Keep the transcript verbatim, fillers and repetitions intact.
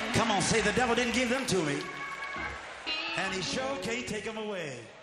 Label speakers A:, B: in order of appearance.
A: Come on, say the devil didn't give them to me. And he sure can't take them away.